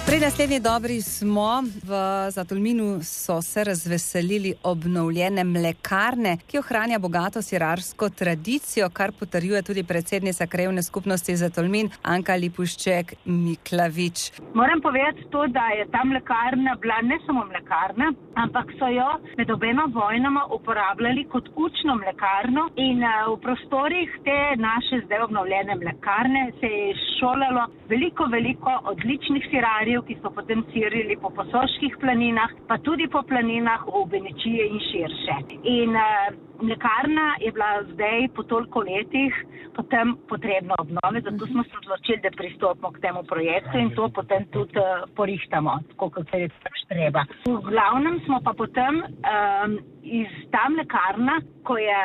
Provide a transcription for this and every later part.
Pri naslednji dobri smo. V Zatolminu so se razveselili obnovljene mlekarne, ki ohranja bogato sirarsko tradicijo, kar potrjuje tudi predsednica Krajevne skupnosti Zatolmin Anka Lipušček-Miklavič. Moram povedati to, da je ta mlekarna bila ne samo mlekarna, ampak so jo med obema vojnama uporabljali kot učno mlekarno in v prostorih te naše zdaj obnovljene mlekarne se je šolalo veliko odličnih sirarjev, ki so potem sirili po Posoških planinah, pa tudi po planinah v Benečije in širše. In mlekarna je bila zdaj po toliko letih potem potrebna obnove, zato smo se odločili, da pristopimo k temu projektu in to potem tudi porihtamo, tako kot se je treba. V glavnem smo pa potem iz ta mlekarna, ko je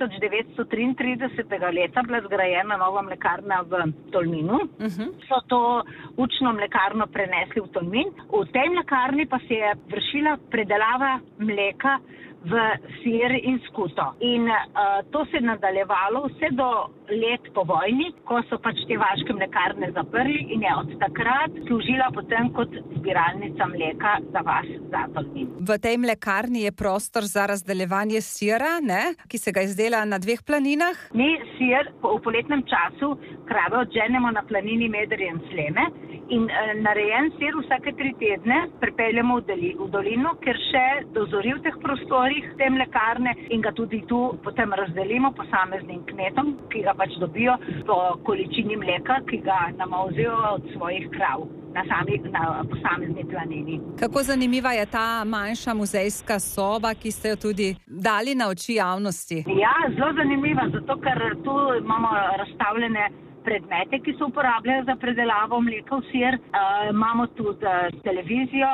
1933. leta bila zgrajena nova mlekarna v Tolminu, so to učno mlekarno prenesli v Tolmin. V tej mlekarni pa se je vršila predelava mleka v sir in skuto. In to se je nadaljevalo vse do let po vojni, ko so pač te vaške mlekarne zaprli in je od takrat služila potem kot zbiralnica mleka za vas Zatolmin. V tej mlekarni je prostor za razdeljevanje sira, ki se ga izdela na 2 planinah. Mi sir v poletnem času krave odženemo na planini Medrje in Sleme in narejen sir vsake 3 tedne pripeljemo v dolino, ker še dozori v teh prostorih te mlekarne in ga tudi tu potem razdelimo posameznim kmetom, ki ga pač dobijo po količini mleka, ki ga namazijo od svojih krav na posamezni planini. Kako zanimiva je ta manjša muzejska soba, ki ste jo tudi dali na oči javnosti? Ja, zelo zanimiva, zato ker tu imamo razstavljene predmete, ki se uporabljajo za predelavo mleka v sir. Imamo tudi televizijo,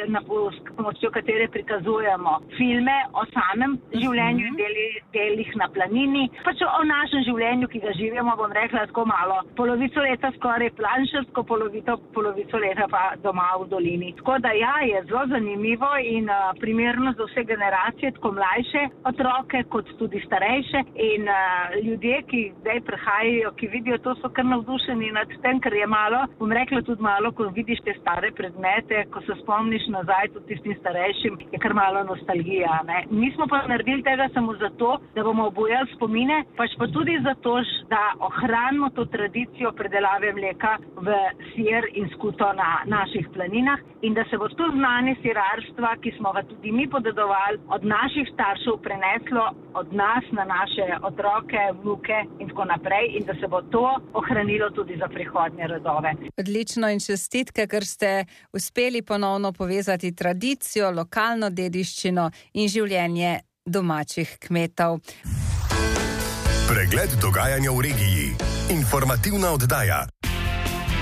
s pomočjo katere prikazujemo filme o samem življenju in delih na planini. Pač o našem življenju, ki ga živimo, bom rekla, tako malo. Polovico leta skoraj planšarsko, polovico leta pa doma v dolini. Tako da ja, je zelo zanimivo in primerno za vse generacije, tako mlajše otroke, kot tudi starejše. In ljudje, ki zdaj prihajajo, ki vidijo to, so kar navdušeni nad tem, ker je malo, bom rekla tudi malo, ko vidiš te stare predmete, ko se spomniš nazaj tudi tistim starejšim, je kar malo nostalgija. Mi smo pa naredili tega samo zato, da bomo obujali spomine, pač pa tudi zato, da ohranimo to tradicijo predelave mleka v sir in skuto na naših planinah in da se bo to znanje sirarstva, ki smo ga tudi mi podedovali, od naših staršev preneslo od nas na naše otroke, vnuke in tako naprej in da se bo to ohranilo tudi za prihodnje rodove. Odlično in čestitke, ker ste uspeli ponovno povezati tradicijo, lokalno dediščino in življenje domačih kmetov. Pregled dogajanja v regiji. Informativna oddaja.